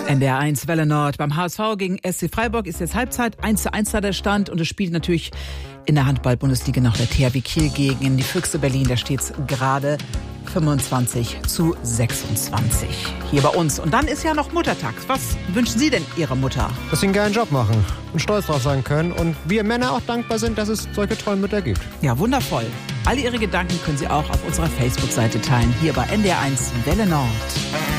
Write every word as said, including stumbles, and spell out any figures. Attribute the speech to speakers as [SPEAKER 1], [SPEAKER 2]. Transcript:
[SPEAKER 1] N D R eins Welle Nord. Beim H S V gegen S C Freiburg ist jetzt Halbzeit. eins zu eins da der Stand. Und es spielt natürlich in der Handball-Bundesliga noch der T H W Kiel gegen die Füchse Berlin. Da steht es gerade fünfundzwanzig zu sechsundzwanzig hier bei uns. Und dann ist ja noch Muttertag. Was wünschen Sie denn Ihrer Mutter?
[SPEAKER 2] Dass sie einen geilen Job machen und stolz drauf sein können. Und wir Männer auch dankbar sind, dass es solche tollen Mütter gibt.
[SPEAKER 1] Ja, wundervoll. Alle Ihre Gedanken können Sie auch auf unserer Facebook-Seite teilen. Hier bei N D R eins Welle Nord.